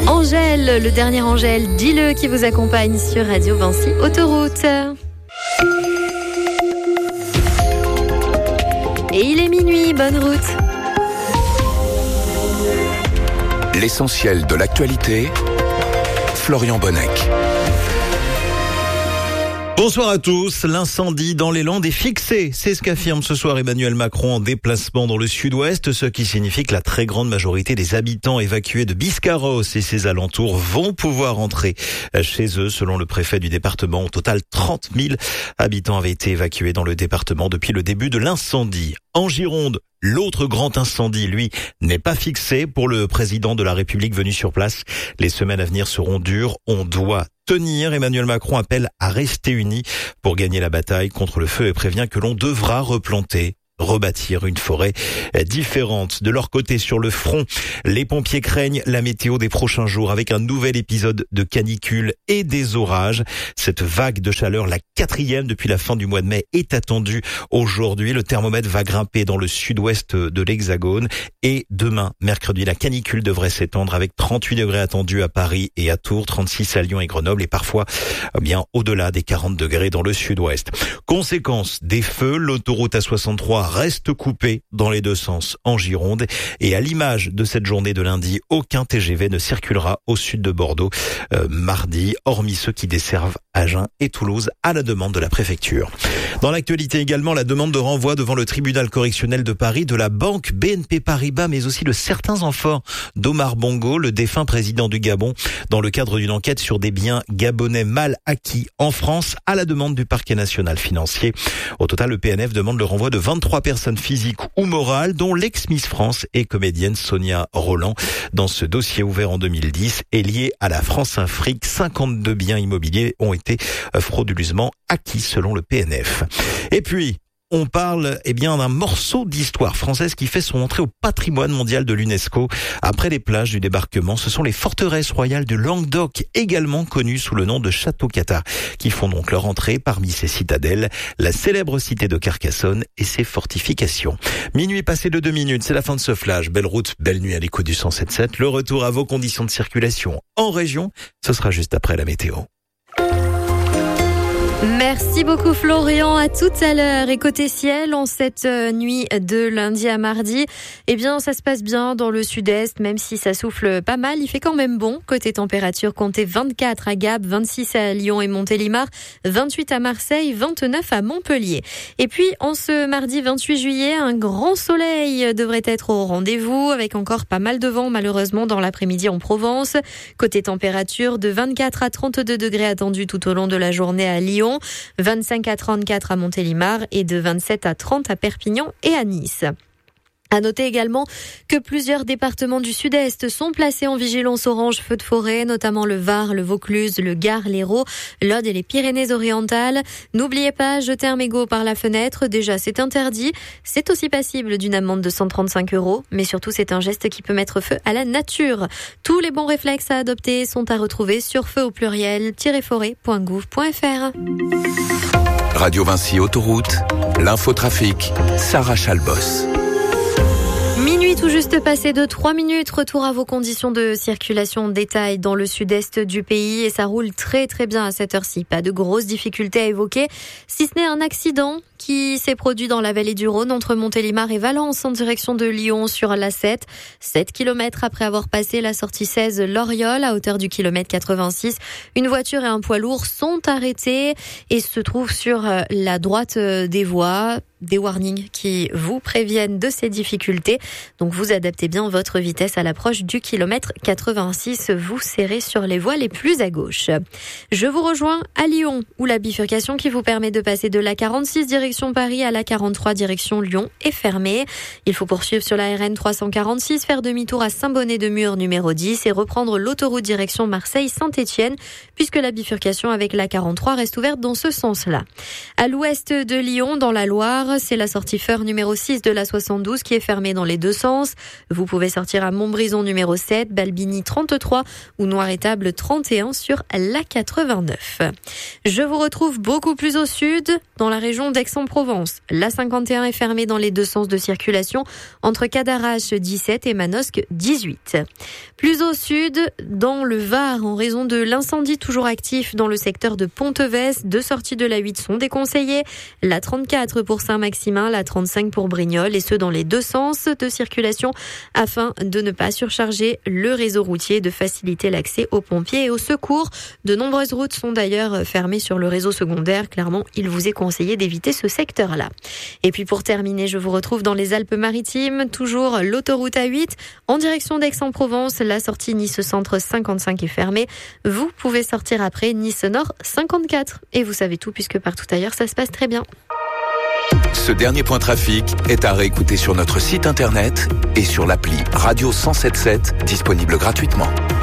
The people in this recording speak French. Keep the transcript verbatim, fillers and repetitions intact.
Angèle, le dernier Angèle, dis-le, qui vous accompagne sur Radio Vinci Autoroute. Et il est minuit, bonne route. L'essentiel de l'actualité, Florian Bonnec. Bonsoir à tous. L'incendie dans les Landes est fixé. C'est ce qu'affirme ce soir Emmanuel Macron en déplacement dans le sud-ouest, ce qui signifie que la très grande majorité des habitants évacués de Biscarrosse et ses alentours vont pouvoir rentrer chez eux. Selon le préfet du département, au total trente mille habitants avaient été évacués dans le département depuis le début de l'incendie. En Gironde, l'autre grand incendie, lui, n'est pas fixé pour le président de la République venu sur place. Les semaines à venir seront dures. On doit tenir. Emmanuel Macron appelle à rester unis pour gagner la bataille contre le feu et prévient que l'on devra replanter, rebâtir une forêt différente. De leur côté, sur le front, les pompiers craignent la météo des prochains jours avec un nouvel épisode de canicule et des orages. Cette vague de chaleur, la quatrième depuis la fin du mois de mai, est attendue aujourd'hui. Le thermomètre va grimper dans le sud-ouest de l'Hexagone et demain, mercredi, la canicule devrait s'étendre avec trente-huit degrés attendus à Paris et à Tours, trente-six à Lyon et Grenoble et parfois eh bien au-delà des quarante degrés dans le sud-ouest. Conséquence des feux, l'autoroute A soixante-trois reste coupée dans les deux sens en Gironde et à l'image de cette journée de lundi, aucun T G V ne circulera au sud de Bordeaux euh, mardi, hormis ceux qui desservent Agen et Toulouse à la demande de la préfecture. Dans l'actualité également, la demande de renvoi devant le tribunal correctionnel de Paris de la banque B N P Paribas, mais aussi de certains enfants d'Omar Bongo, le défunt président du Gabon, dans le cadre d'une enquête sur des biens gabonais mal acquis en France à la demande du parquet national financier. Au total, le P N F demande le renvoi de vingt-trois personnes physiques ou morales, dont l'ex-Miss France et comédienne Sonia Roland. Dans ce dossier ouvert en deux mille dix et lié à la France-Afrique, cinquante-deux biens immobiliers ont été frauduleusement acquis selon le P N F. Et puis, on parle eh bien d'un morceau d'histoire française qui fait son entrée au patrimoine mondial de l'UNESCO. Après les plages du débarquement, ce sont les forteresses royales du Languedoc, également connues sous le nom de Château Cata, qui font donc leur entrée parmi ces citadelles, la célèbre cité de Carcassonne et ses fortifications. Minuit passé de deux minutes, c'est la fin de ce flash. Belle route, belle nuit à l'écoute du cent sept sept. Le retour à vos conditions de circulation en région, ce sera juste après la météo. Merci beaucoup Florian, à tout à l'heure. Et côté ciel, en cette nuit de lundi à mardi, eh bien ça se passe bien dans le sud-est, même si ça souffle pas mal, il fait quand même bon. Côté température, comptez vingt-quatre à Gap, vingt-six à Lyon et Montélimar, vingt-huit à Marseille, vingt-neuf à Montpellier. Et puis en ce mardi vingt-huit juillet, un grand soleil devrait être au rendez-vous, avec encore pas mal de vent malheureusement dans l'après-midi en Provence. Côté température, de vingt-quatre à trente-deux degrés attendus tout au long de la journée à Lyon, vingt-cinq à trente-quatre à Montélimar et de vingt-sept à trente à Perpignan et à Nice. À noter également que plusieurs départements du sud-est sont placés en vigilance orange feu de forêt, notamment le Var, le Vaucluse, le Gard, l'Hérault, l'Aude et les Pyrénées-Orientales. N'oubliez pas, jeter un mégot par la fenêtre, déjà c'est interdit. C'est aussi passible d'une amende de cent trente-cinq euros, mais surtout c'est un geste qui peut mettre feu à la nature. Tous les bons réflexes à adopter sont à retrouver sur feu au pluriel tiret forêt point gouv point f r. Radio Vinci Autoroute, l'infotrafic, Sarah Chalbos. Minuit tout juste passé de trois minutes, retour à vos conditions de circulation détail dans le sud-est du pays et ça roule très très bien à cette heure-ci. Pas de grosses difficultés à évoquer, si ce n'est un accident qui s'est produit dans la vallée du Rhône entre Montélimar et Valence en direction de Lyon sur l'A sept. sept kilomètres après avoir passé la sortie seize Loriol à hauteur du kilomètre quatre-vingt-six. Une voiture et un poids lourd sont arrêtés et se trouvent sur la droite des voies. Des warnings qui vous préviennent de ces difficultés. Donc vous adaptez bien votre vitesse à l'approche du kilomètre quatre-vingt-six. Vous serrez sur les voies les plus à gauche. Je vous rejoins à Lyon où la bifurcation qui vous permet de passer de la quarante-six direction Paris à la quarante-trois direction Lyon est fermée. Il faut poursuivre sur la R N trois cent quarante-six, faire demi-tour à Saint-Bonnet-de-Mur numéro dix et reprendre l'autoroute direction Marseille-Saint-Étienne puisque la bifurcation avec la quarante-trois reste ouverte dans ce sens-là. À l'ouest de Lyon, dans la Loire, c'est la sortie Feur numéro six de la soixante-douze qui est fermée dans les deux sens. Vous pouvez sortir à Montbrison numéro sept, Balbini trente-trois ou Noir-Étable trente et un sur la quatre-vingt-neuf. Je vous retrouve beaucoup plus au sud, dans la région d'Aix-en- Aix-en-Provence, l'A cinquante et un est fermée dans les deux sens de circulation entre Cadarache dix-sept et Manosque dix-huit. Plus au sud, dans le Var, en raison de l'incendie toujours actif dans le secteur de Pontevès, deux sorties de l'A huit sont déconseillées. La trente-quatre pour Saint-Maximin, la trente-cinq pour Brignoles et ce dans les deux sens de circulation afin de ne pas surcharger le réseau routier, de faciliter l'accès aux pompiers et aux secours. De nombreuses routes sont d'ailleurs fermées sur le réseau secondaire. Clairement, il vous est conseillé d'éviter ce secteur-là. Et puis pour terminer, je vous retrouve dans les Alpes-Maritimes, toujours l'autoroute A huit en direction d'Aix-en-Provence. La sortie Nice Centre cinquante-cinq est fermée. Vous pouvez sortir après Nice Nord cinquante-quatre. Et vous savez tout puisque partout ailleurs ça se passe très bien. Ce dernier point trafic est à réécouter sur notre site internet et sur l'appli Radio cent soixante-dix-sept disponible gratuitement.